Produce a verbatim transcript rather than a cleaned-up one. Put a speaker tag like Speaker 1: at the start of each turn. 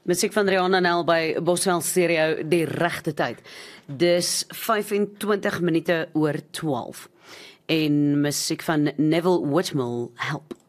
Speaker 1: Musiek van Rihanna Nel by Boswell Stereo die regte tyd. Dis vyf en twintig minute oor twaalf. En musiek van Neville Whitmore, Help.